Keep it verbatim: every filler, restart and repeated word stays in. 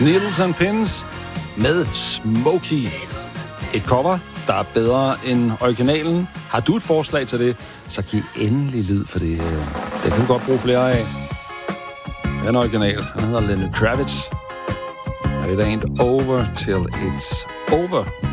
Needles and Pins med Smokey. Et cover, der er bedre end originalen. Har du et forslag til det, så giv endelig lyd for det. Det kan du godt bruge flere af. Den original, den hedder Lenny Kravitz. It ain't over till it's over.